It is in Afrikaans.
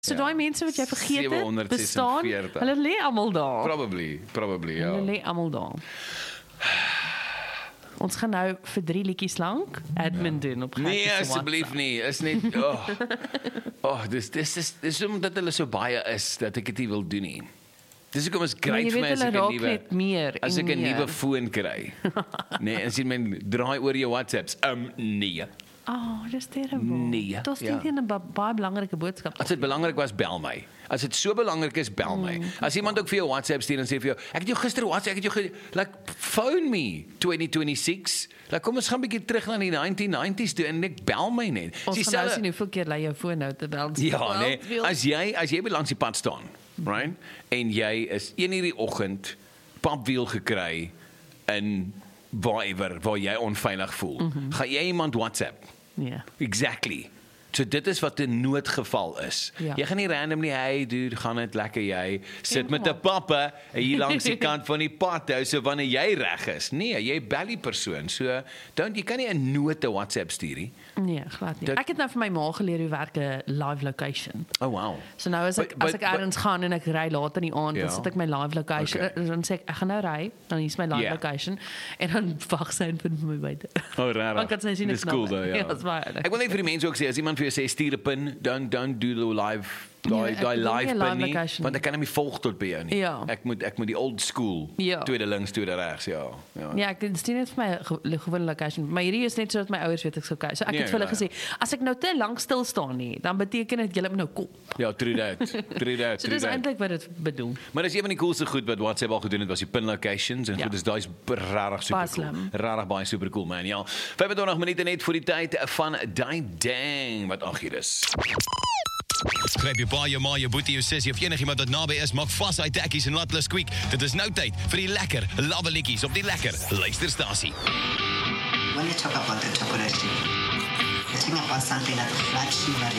So daai mense wat jy vergeet het, bestaan, 746. hulle lê almal daar. Probably, ja. Hulle lê almal daar. Ons gaan nou vir 3 liedjies lank admin doen op Nee, gratis asseblief WhatsApp. nie. Is net dis omdat hulle so baie is dat ek dit nie wil doen nie. Dis hoekom is Maar great jy vir weet my as hulle ek 'n raak nuwe net meer as en ek 'n meer. nuwe foon kry. Nee, en sien men draai oor jou WhatsApps. Nee. Dis terrible. Nee, Dit is ja. nie 'n baie belangrike boodskap. As dit belangrik was, bel my. As dit so belangrik is, bel my. As iemand ook vir jou WhatsApp stuur en sê vir jou, ek het jou gister WhatsApp, like phone me 2026. Like kom ons gaan 'n bietjie terug na die 1990s toe en ek bel my net. Ons gaan nou sien hoeveel keer lê jou foon nou te bel. Ja, nee. As jy by langs die pad staan, right? En jy is 1:00 in die oggend papwiel gekry in waar jy onveilig voel. Gaan jy iemand WhatsApp? Ja. Exactly. So dit is wat 'n noodgeval is. Ja. Jy gaan nie randomly, hey dude, gaan dit lekker jy sit met 'n pappe hier langs die kant van die pad hou so wanneer jy reg is. Nee, jy bel die persoon. So jy kan nie 'n nood te WhatsApp stuur nie. Nee, glad nie. Ek het nou vir my ma geleer hoe werk 'n live location. Oh wow. So nou as ek ergens gaan en ek ry laat in die aand, Ja. dan sit ek my live location, dan sê ek gaan nou ry, dan hier's my live Ja. location en dan wag sy en vind vir my buite. Oh, raar. Dan kan sy sien ek Dis cool knap. though, ja. Ja, dis baie. Ek wil net vir die mense ook sê, as iemand vir jou sê stuur 'n pin, don't do the live daai ek wil nie live 'n pin live nie, location want ek kan hom nie volg tot by jou nie. Ja. Ek moet die old school, Ja. tweede links, tweede regs, ja. Ja, ek stuur net vir my gewone location. Maar hierdie is net sodat my ouers weet ek sou kyk. So ek Nee, het vir hulle ja. gesê, as ek nou te lank stil staan nie, dan beteken dit julle moet nou kom. Ja, true that. So dis eintlik wat dit bedoel. Maar dis een van die coolste goed wat WhatsApp al gedoen het, was die pin locations en Ja. goed, dis daai is rarig super cool. slim. Rarig baie super cool man. Ja. 25 minute net voor die tyd van die dang wat hier is. Gryp jou pa, jou ma, jou boetie, jou sussie of enigiemand wat naby is, maak vas hy tekkies en laat hulle squeak. Dit is nou tyd vir die lekker labbelietjies op die lekker luisterstasie. When you talk about the topology, you're talking about something like flat shivery.